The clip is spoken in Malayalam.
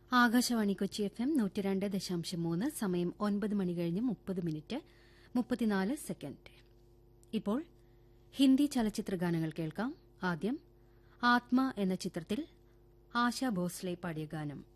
ആകാശവാണി കൊച്ചി FM 102.3 സമയം 9 മണി കഴിഞ്ഞ് 30 മിനിറ്റ് 34 സെക്കൻഡ്. ഇപ്പോൾ ഹിന്ദി ചലച്ചിത്ര ഗാനങ്ങൾ കേൾക്കാം. ആദ്യം ആത്മ എന്ന ചിത്രത്തിൽ ആശാ ഭോസ്ലെ പാടിയ ഗാനം.